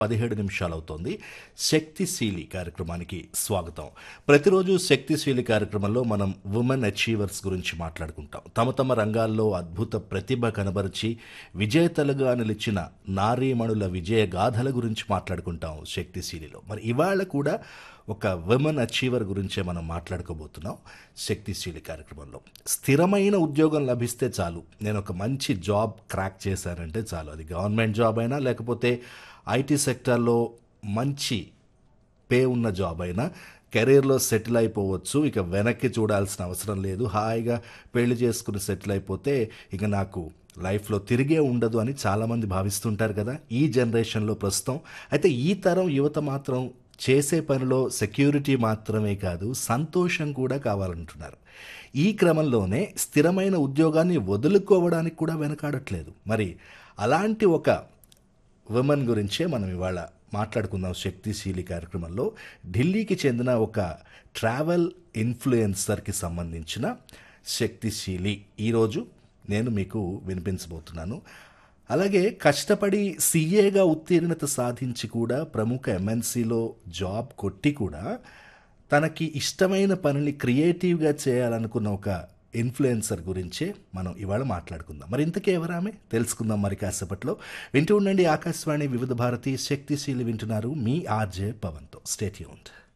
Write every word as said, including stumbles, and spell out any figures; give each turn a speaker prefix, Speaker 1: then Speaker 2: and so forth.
Speaker 1: పదిహేడు నిమిషాలవుతోంది. శక్తిశీలి కార్యక్రమానికి స్వాగతం. ప్రతిరోజు శక్తిశీలి కార్యక్రమంలో మనం ఉమెన్ అచీవర్స్ గురించి మాట్లాడుకుంటాం. తమ తమ రంగాల్లో అద్భుత ప్రతిభ కనబరిచి విజేతలుగా నిలిచిన నారీమణుల విజయ గాథల గురించి మాట్లాడుకుంటాం శక్తిశీలిలో. మరి ఇవాళ కూడా ఒక ఉమెన్ అచీవర్ గురించే మనం మాట్లాడుకోబోతున్నాం శక్తిశీలి కార్యక్రమంలో. స్థిరమైన ఉద్యోగం లభిస్తే చాలు, నేను ఒక మంచి జాబ్ క్రాక్ చేశానంటే చాలు, అది గవర్నమెంట్ జాబ్ అయినా లేకపోతే ఐటీ సెక్టార్లో మంచి పే ఉన్న జాబ్ అయినా కెరీర్లో సెటిల్ అయిపోవచ్చు. ఇక వెనక్కి చూడాల్సిన అవసరం లేదు. హాయిగా పెళ్లి చేసుకుని సెటిల్ అయిపోతే ఇక నాకు లైఫ్లో తిరిగే ఉండదు అని చాలామంది భావిస్తుంటారు కదా ఈ జనరేషన్లో ప్రస్తుతం. అయితే ఈ తరం యువత మాత్రం చేసే పనిలో సెక్యూరిటీ మాత్రమే కాదు, సంతోషం కూడా కావాలంటున్నారు. ఈ క్రమంలోనే స్థిరమైన ఉద్యోగాన్ని వదులుకోవడానికి కూడా వెనకాడట్లేదు. మరి అలాంటి ఒక ఉమెన్ గురించే మనం ఇవాళ మాట్లాడుకుందాం శక్తిశీలి కార్యక్రమంలో. ఢిల్లీకి చెందిన ఒక ట్రావెల్ ఇన్ఫ్లుయెన్సర్కి సంబంధించిన శక్తిశీలి ఈరోజు నేను మీకు వినిపించబోతున్నాను. అలాగే కష్టపడి సీఏగా ఉత్తీర్ణత సాధించి కూడా ప్రముఖ ఎంఎన్సీలో జాబ్ కొట్టి కూడా తనకి ఇష్టమైన పనిని క్రియేటివ్గా చేయాలనుకున్న ఒక ఇన్ఫ్లుయెన్సర్ గురించే మనం ఇవాళ మాట్లాడుకుందాం. మరి ఇంతకీ ఎవరామె తెలుసుకుందాం మరి కాసేపట్లో. వింటూ ఉండండి ఆకాశవాణి వివిధ భారతి. శక్తిశీలి వింటున్నారు మీ ఆర్జే పవన్తో. Stay tuned.